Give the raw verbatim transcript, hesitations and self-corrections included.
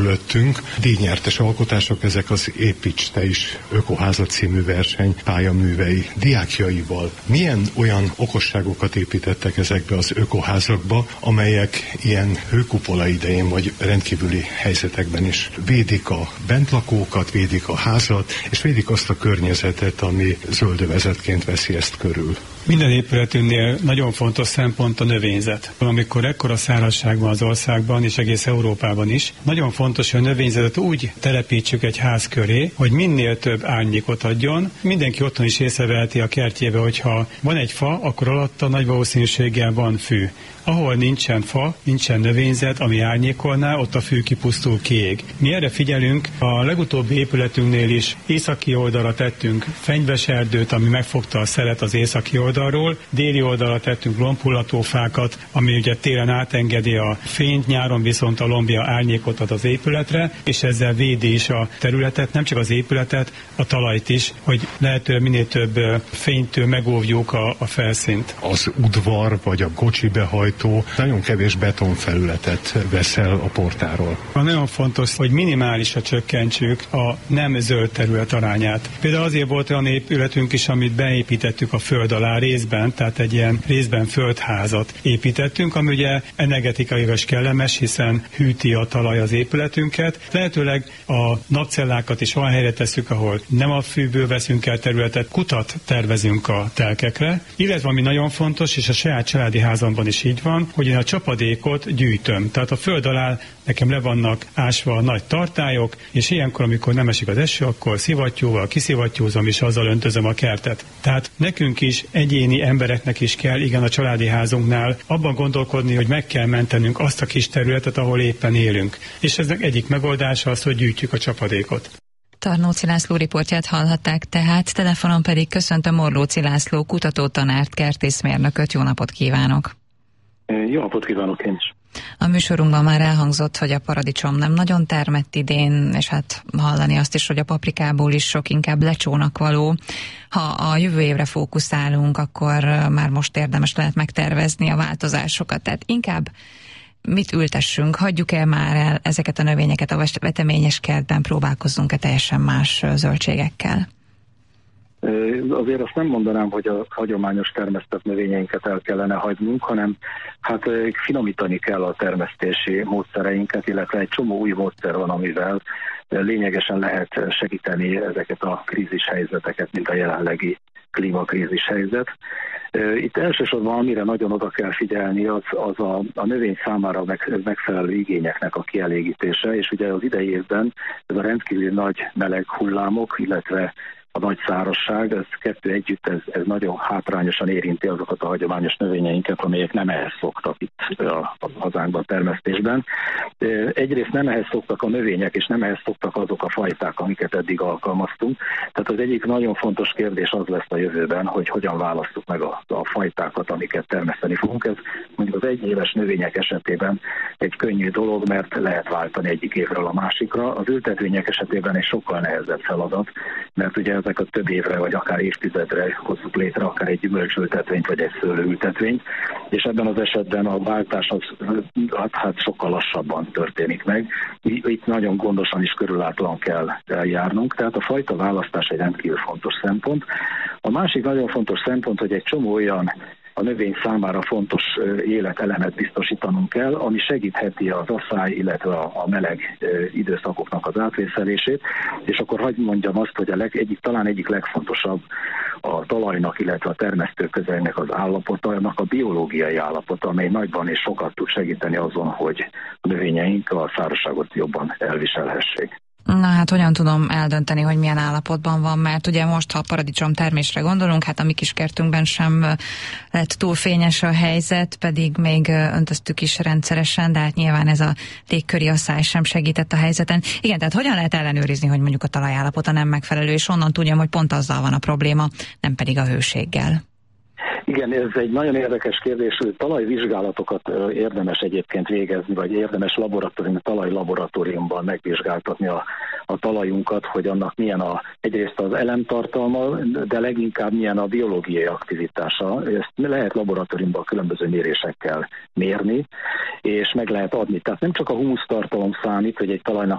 körülöttünk. Díjnyertes alkotások, ezek az Építs te is ökoházat című verseny pályaművei diákjaival. Milyen olyan okosságokat építettek ezekbe az ökoházakba, amelyek ilyen hőkupola idején vagy rendkívüli helyzetekben is védik a bentlakókat, védik a házat, és védik azt a környezetet, ami zöldövezetként veszi ezt körül? Minden épületünknél nagyon fontos szempont a növényzet. Amikor ekkora szárazság van az országban, és egész Európában is, nagyon fontos, hogy a növényzetet úgy telepítsük egy ház köré, hogy minél több árnyékot adjon. Mindenki otthon is észreveheti a kertjébe, hogyha van egy fa, akkor alatta nagy valószínűséggel van fű. Ahol nincsen fa, nincsen növényzet, ami árnyékolná, ott a fű kipusztul, kiég. Mi erre figyelünk, a legutóbbi épületünknél is északi oldalra tettünk fenyves erdőt, ami megfogta a szelet az északi oldalról, déli oldalra tettünk lombhullatófákat, ami ugye télen átengedi a fényt, nyáron viszont a lombja árnyékot ad az épületre, és ezzel védi is a területet, nem csak az épületet, a talajt is, hogy lehetőleg minél több fénytől megóvjuk a, a felszínt. Az udvar vagy a kocsi behajtó nagyon kevés betonfelületet vesz el a portáról. Nagyon fontos, hogy minimálisra csökkentsük a nem zöld terület arányát. Például azért volt olyan épületünk is, amit beépítettük a föld alá részben, tehát egy ilyen részben földházat építettünk, ami ugye energetikailag is kellemes, hiszen hűti a talaj az épületünket. Lehetőleg a napcellákat is olyan helyre tesszük, ahol nem a fűből veszünk el területet, kutat tervezünk a telkekre, illetve ami nagyon fontos, és a saját családi házamban is így van, hogy én a csapadékot gyűjtöm. Tehát a föld alá nekem le vannak ásva a nagy tartályok, és ilyenkor, amikor nem esik az eső, akkor szivattyúval kiszivattyúzom, és azzal öntözöm a kertet. Tehát nekünk is, egyéni embereknek is kell, igen, a családi házunknál abban gondolkodni, hogy meg kell mentenünk azt a kis területet, ahol éppen élünk. És eznek egyik megoldása az, hogy gyűjtjük a csapadékot. Tarnóci László riportját hallhatták tehát, telefonon pedig köszöntöm Morlóci László kutatótanárt, kertészmérnököt. Jó napot kívánok! Jó napot kívánok én is! A műsorunkban már elhangzott, hogy a paradicsom nem nagyon termett idén, és hát hallani azt is, hogy a paprikából is sok inkább lecsónakvaló. Ha a jövő évre fókuszálunk, akkor már most érdemes lehet megtervezni a változásokat. Tehát inkább mit ültessünk? Hagyjuk el már el ezeket a növényeket a veteményes kertben, próbálkozzunk-e teljesen más zöldségekkel? Azért azt nem mondanám, hogy a hagyományos termesztett növényeinket el kellene hagynunk, hanem hát finomítani kell a termesztési módszereinket, illetve egy csomó új módszer van, amivel lényegesen lehet segíteni ezeket a krízis helyzeteket, mint a jelenlegi klímakrízis helyzet. Itt elsősorban, amire nagyon oda kell figyelni, az, az a, a növény számára meg, megfelelő igényeknek a kielégítése, és ugye az idei évben ez a rendkívül nagy meleg hullámok, illetve a nagy szárazság, ez kettő együtt, ez, ez nagyon hátrányosan érinti azokat a hagyományos növényeinket, amelyek nem ehhez szoktak itt a, a hazánkban, termesztésben. Egyrészt nem ehhez szoktak a növények, és nem ehhez szoktak azok a fajták, amiket eddig alkalmaztunk. Tehát az egyik nagyon fontos kérdés az lesz a jövőben, hogy hogyan választjuk meg a, a fajtákat, amiket termeszteni fogunk. Ez mondjuk az egyéves növények esetében egy könnyű dolog, mert lehet váltani egyik évről a másikra. Az ültetvények esetében egy sokkal nehezebb feladat, mert ugye ezek a több évre, vagy akár évtizedre hozzuk létre, akár egy gyümölcsültetvényt, vagy egy szőlőültetvényt, és ebben az esetben a váltás az hát, hát sokkal lassabban történik meg. Itt nagyon gondosan és körülátlan kell eljárnunk, tehát a fajta választás egy rendkívül fontos szempont. A másik nagyon fontos szempont, hogy egy csomó olyan a növény számára fontos életelemet biztosítanunk kell, ami segítheti az asszály, illetve a meleg időszakoknak az átvészelését, és akkor hadd mondjam azt, hogy a leg, egyik, talán egyik legfontosabb a talajnak, illetve a termesztőközelnek az állapota, annak a biológiai állapota, amely nagyban és sokat tud segíteni azon, hogy a növényeink a szárazságot jobban elviselhessék. Na hát hogyan tudom eldönteni, hogy milyen állapotban van, mert ugye most, ha a paradicsom termésre gondolunk, hát a mi kis kertünkben sem lett túl fényes a helyzet, pedig még öntöztük is rendszeresen, de hát nyilván ez a légköri asszály sem segített a helyzeten. Igen, tehát hogyan lehet ellenőrizni, hogy mondjuk a talajállapota nem megfelelő, és onnan tudjam, hogy pont azzal van a probléma, nem pedig a hőséggel? Igen, ez egy nagyon érdekes kérdés, hogy talajvizsgálatokat érdemes egyébként végezni, vagy érdemes laboratórium, talajlaboratóriumban megvizsgáltatni a, a talajunkat, hogy annak milyen a, egyrészt az elemtartalma, de leginkább milyen a biológiai aktivitása. Ezt lehet laboratóriumban különböző mérésekkel mérni, és meg lehet adni. Tehát nem csak a humusztartalom számít, hogy egy talajnak